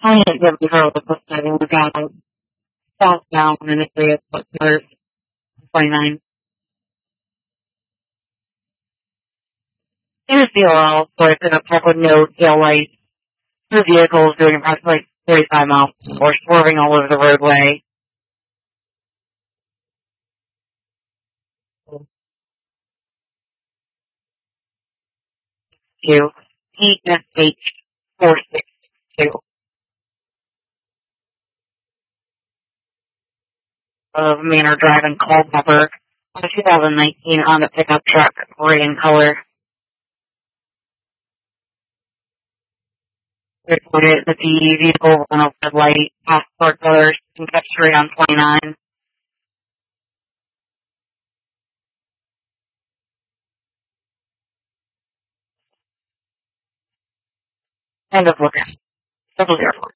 I didn't give her the book setting. We got southbound and it was 29. It was DLL, so I took a park with no tail light. Two vehicles doing approximately 45 miles or swerving all over the roadway. To ESH 462 of Manor Drive in Culpeper, 2019 on the pickup truck, red in color. Reported that the vehicle ran over red light, past park colors, and kept straight on 29. End of look. 004.